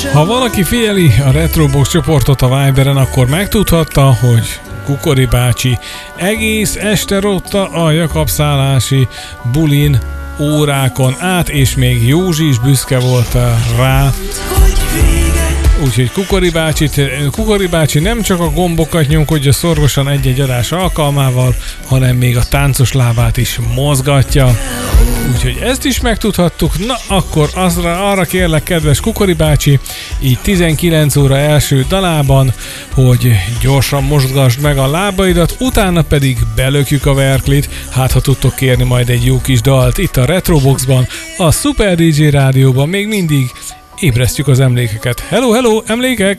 Ha valaki figyeli a Retrobox csoportot a Viberen, akkor megtudhatta, hogy Kukori bácsi egész este rotta a Jakab-szállási bulin órákon át, és még Józsi is büszke volt rá. Úgyhogy Kukori bácsi nem csak a gombokat nyomkodja szorgosan egy-egy adás alkalmával, hanem még a táncos lábát is mozgatja. Úgyhogy ezt is megtudhattuk. Na akkor arra kérlek, kedves Kukori bácsi, így 19 óra első dalában, hogy gyorsan mozgasd meg a lábaidat, utána pedig belökjük a verklit, hát ha tudtok kérni majd egy jó kis dalt itt a Retroboxban, a Super DJ rádióban még mindig ébresztjük az emlékeket. Hello, hello, emlékek!